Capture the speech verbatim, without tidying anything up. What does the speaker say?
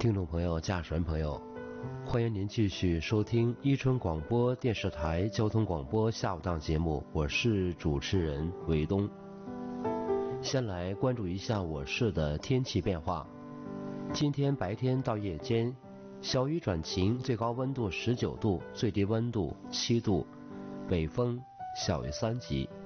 听众朋友、驾驶员朋友，欢迎您继续收听伊春广播电视台交通广播下午档节目，我是主持人韦东。先来关注一下我市的天气变化。今天白天到夜间，小雨转晴，最高温度十九度，最低温度七度，北风小于三级。